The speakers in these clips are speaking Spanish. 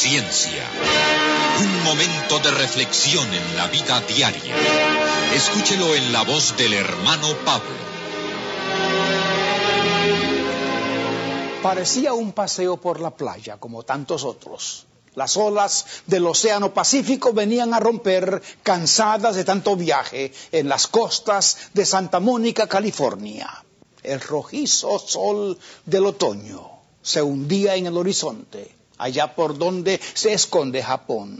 Conciencia. Un momento de reflexión en la vida diaria. Escúchelo en la voz del hermano Pablo. Parecía un paseo por la playa, como tantos otros. Las olas del Océano Pacífico venían a romper, cansadas de tanto viaje, en las costas de Santa Mónica, California. El rojizo sol del otoño se hundía en el horizonte, allá por donde se esconde Japón.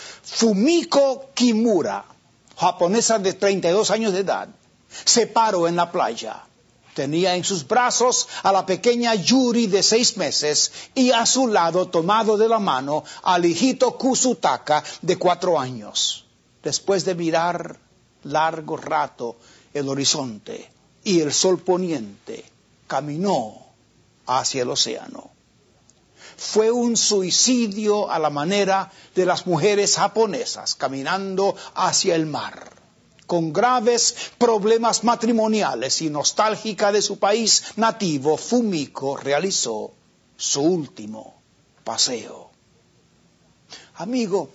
Fumiko Kimura, japonesa de 32 años de edad, se paró en la playa. Tenía en sus brazos a la pequeña Yuri de 6 meses y a su lado, tomado de la mano, al hijito Kusutaka de 4 años. Después de mirar largo rato el horizonte y el sol poniente, caminó hacia el océano. Fue un suicidio a la manera de las mujeres japonesas, caminando hacia el mar. Con graves problemas matrimoniales y nostálgica de su país nativo, Fumiko realizó su último paseo. Amigo,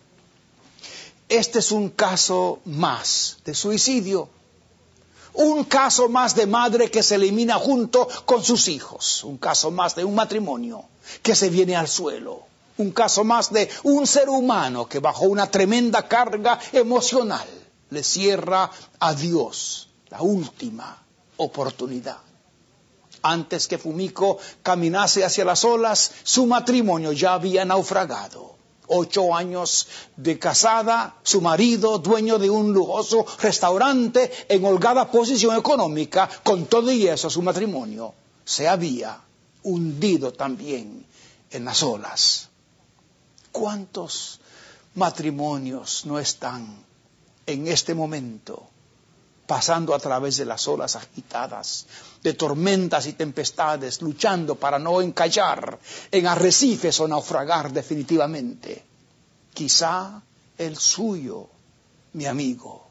este es un caso más de suicidio. Un caso más de madre que se elimina junto con sus hijos. Un caso más de un matrimonio que se viene al suelo. Un caso más de un ser humano que bajo una tremenda carga emocional le cierra a Dios la última oportunidad. Antes que Fumiko caminase hacia las olas, su matrimonio ya había naufragado. 8 años de casada, su marido, dueño de un lujoso restaurante en holgada posición económica, con todo y eso su matrimonio se había hundido también en las olas. ¿Cuántos matrimonios no están en este momento pasando a través de las olas agitadas, de tormentas y tempestades, luchando para no encallar en arrecifes o naufragar definitivamente? Quizá el suyo, mi amigo,